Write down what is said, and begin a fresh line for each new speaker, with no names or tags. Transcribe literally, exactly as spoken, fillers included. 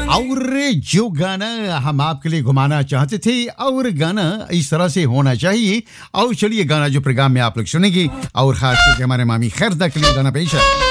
और जो गाना हम आपके लिए घुमाना चाहते थे और गाना इस तरह से होना चाहिए। और चलिए गाना जो प्रोग्राम में आप लोग सुनेंगे और खास करके हमारे मामी खैरदा के लिए गाना पेश है।